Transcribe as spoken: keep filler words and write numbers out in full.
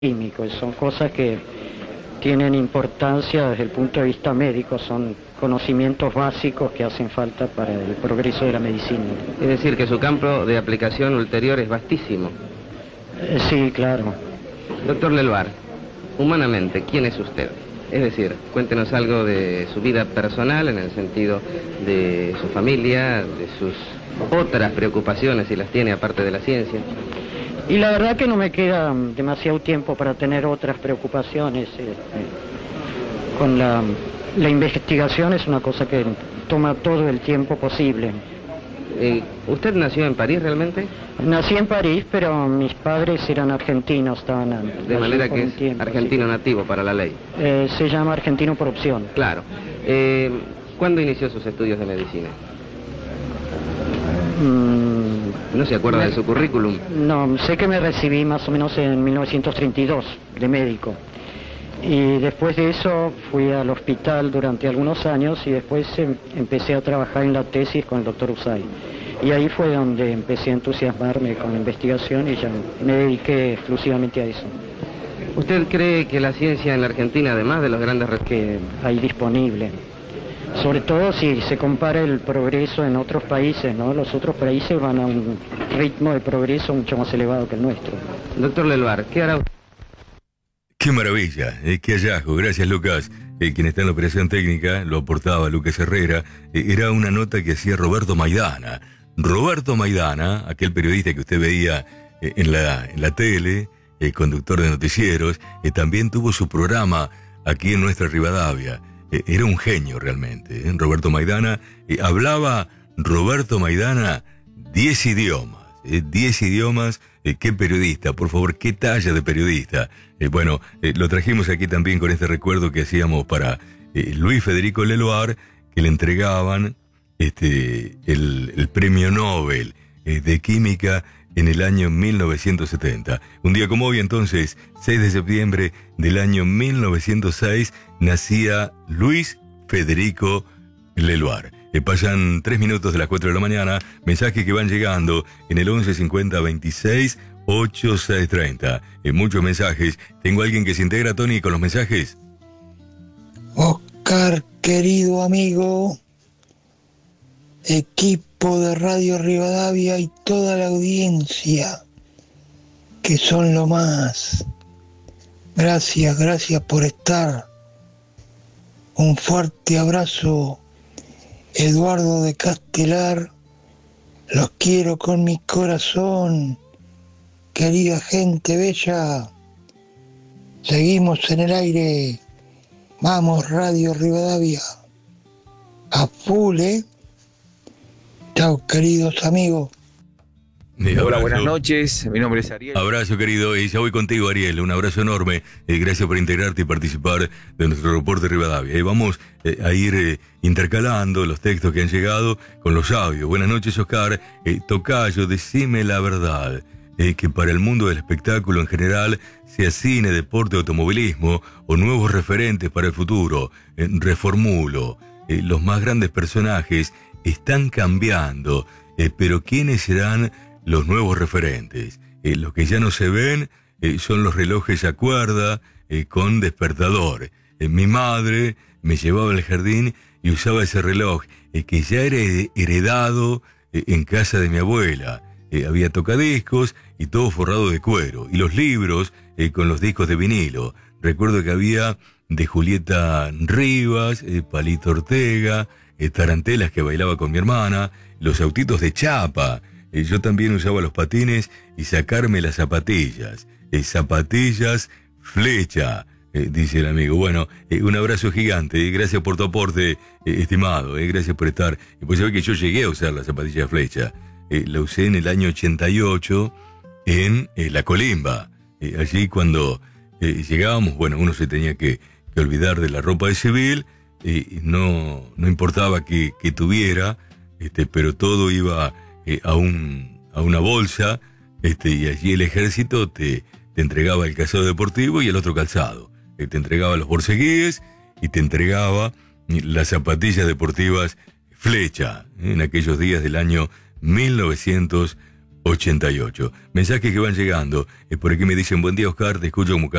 químicos, son cosas que tienen importancia desde el punto de vista médico, son conocimientos básicos que hacen falta para el progreso de la medicina. Es decir, que su campo de aplicación ulterior es vastísimo. Eh, sí, claro. Doctor Leloir, humanamente, ¿quién es usted? Es decir, cuéntenos algo de su vida personal, en el sentido de su familia, de sus otras preocupaciones, si las tiene aparte de la ciencia. Y la verdad que no me queda demasiado tiempo para tener otras preocupaciones. Eh, con la, la investigación es una cosa que toma todo el tiempo posible. Eh, ¿Usted nació en París realmente? Nací en París, pero mis padres eran argentinos, estaban... De manera que es tiempo, argentino sí. Nativo para la ley. Eh, se llama argentino por opción. Claro. Eh, ¿Cuándo inició sus estudios de medicina? Mm, ¿No se acuerda me, de su currículum? No, sé que me recibí más o menos en mil novecientos treinta y dos de médico. Y después de eso fui al hospital durante algunos años y después em, empecé a trabajar en la tesis con el doctor Usay. Y ahí fue donde empecé a entusiasmarme con la investigación y ya me dediqué exclusivamente a eso. ¿Usted cree que la ciencia en la Argentina, además de los grandes que hay disponible, sobre todo si se compara el progreso en otros países, ¿no? Los otros países van a un ritmo de progreso mucho más elevado que el nuestro. Doctor Leloir, ¿qué hará usted? ¡Qué maravilla! Eh, ¡Qué hallazgo! Gracias, Lucas. Eh, quien está en la operación técnica, lo aportaba Lucas Herrera. Eh, era una nota que hacía Roberto Maidana. Roberto Maidana, aquel periodista que usted veía eh, en, la, en la tele, eh, conductor de noticieros, eh, también tuvo su programa aquí en nuestra Rivadavia. Eh, era un genio realmente. ¿eh? Roberto Maidana, eh, hablaba Roberto Maidana diez idiomas. Eh, diez idiomas, eh, qué periodista, por favor, qué talla de periodista. Eh, bueno, eh, lo trajimos aquí también con este recuerdo que hacíamos para eh, Luis Federico Leloir, que le entregaban este, el, el premio Nobel eh, de Química en el año mil novecientos setenta. Un día como hoy, entonces, seis de septiembre del año mil novecientos seis, nacía Luis Federico Leloir. Eh, pasan tres minutos de las cuatro de la mañana, mensajes que van llegando en el once cincuenta veintiséis ochenta y seis treinta. Eh, muchos mensajes. ¿Tengo alguien que se integra, Tony, con los mensajes? Oscar, querido amigo, equipo de Radio Rivadavia y toda la audiencia, que son lo más. Gracias, gracias por estar. Un fuerte abrazo, Eduardo de Castelar. Los quiero con mi corazón, querida gente bella. Seguimos en el aire. Vamos, Radio Rivadavia. A full, ¿eh? Chao, queridos amigos. Hola, buenas noches. Mi nombre es Ariel. Abrazo, querido. Y ya voy contigo, Ariel. Un abrazo enorme. Eh, gracias por integrarte y participar de nuestro reporte Rivadavia. Eh, vamos eh, a ir eh, intercalando los textos que han llegado con los audios. Buenas noches, Oscar. Eh, tocayo, decime la verdad. Eh, que para el mundo del espectáculo en general, sea cine, deporte, automovilismo o nuevos referentes para el futuro, eh, reformulo. Eh, los más grandes personajes están cambiando, eh, pero ¿quiénes serán los nuevos referentes? Eh, los que ya no se ven eh, son los relojes a cuerda eh, con despertador. Eh, mi madre me llevaba al jardín y usaba ese reloj eh, que ya era heredado eh, en casa de mi abuela. Eh, había tocadiscos y todo forrado de cuero. Y los libros eh, con los discos de vinilo. Recuerdo que había de Julieta Rivas, eh, Palito Ortega, eh, tarantelas que bailaba con mi hermana, los autitos de chapa. Eh, yo también usaba los patines y sacarme las zapatillas. Eh, zapatillas flecha, eh, dice el amigo. Bueno, eh, un abrazo gigante. Eh, gracias por tu aporte, eh, estimado. Eh, gracias por estar. Y pues sabés que yo llegué a usar las zapatillas flecha. Eh, la usé en el año ochenta y ocho en eh, La Colimba. Eh, allí cuando eh, llegábamos, bueno, uno se tenía que, que olvidar de la ropa de civil. Eh, no, no importaba que, que tuviera, este, pero todo iba eh, a, un, a una bolsa, este, y allí el ejército te, te entregaba el calzado deportivo y el otro calzado. Eh, te entregaba los borceguíes y te entregaba las zapatillas deportivas flecha, eh, en aquellos días del año mil novecientos ochenta y ocho. Mensajes que van llegando. Eh, por aquí me dicen, buen día Oscar, te escucho como cada